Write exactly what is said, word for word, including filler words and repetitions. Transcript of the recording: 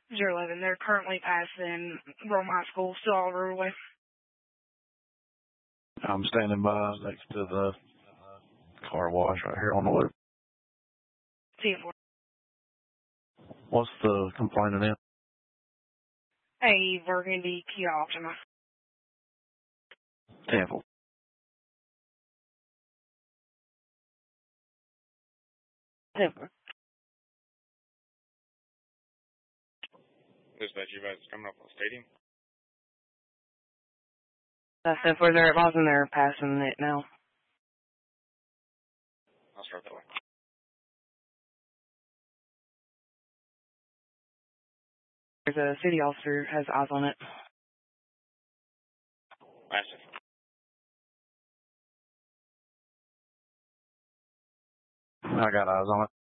zero eleven, they're currently passing Rome High School, still all over the way. I'm standing by next to the car wash right here on the loop. ten four. What's the complaint in? A Burgundy Kia Optima. ten four. ten four. Dispatch, you guys coming up on Stadium? That's ten four, they're at Lawson, they're passing it now. I'll start that way. There's a city officer has eyes on it. Massive. I got eyes on it.